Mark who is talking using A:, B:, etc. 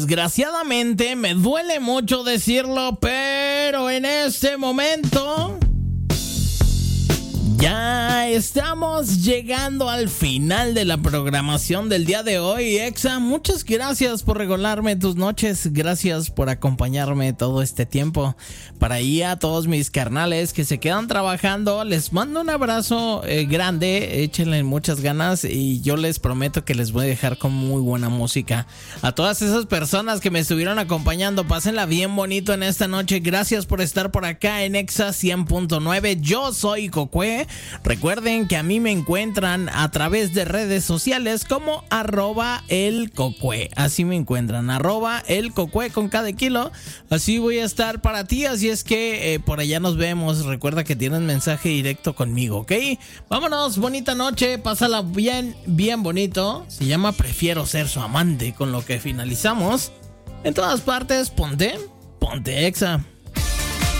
A: Desgraciadamente, me duele mucho decirlo, pero en este momento ya estamos llegando al final de la programación del día de hoy. Exa, muchas gracias por regalarme tus noches. Gracias por acompañarme todo este tiempo. Para ahí a todos mis carnales que se quedan trabajando, les mando un abrazo grande. Échenle muchas ganas y yo les prometo que les voy a dejar con muy buena música. A todas esas personas que me estuvieron acompañando, pásenla bien bonito en esta noche. Gracias por estar por acá en Exa 100.9. Yo soy Cocue. Recuerden que a mí me encuentran a través de redes sociales como @elcocue. Así me encuentran, @elcocue con cada kilo. Así voy a estar para ti, así es que por allá nos vemos. Recuerda que tienes mensaje directo conmigo, ¿ok? Vámonos, bonita noche, pásala bien, bien bonito. Se llama Prefiero ser su amante, con lo que finalizamos. En todas partes, ponte Exa.